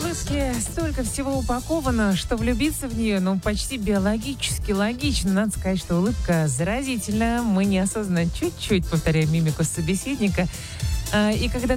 улыбке столько всего упаковано, что влюбиться в нее, почти биологически логично. Надо сказать, что улыбка заразительная. Мы неосознанно чуть-чуть повторяем мимику собеседника. И когда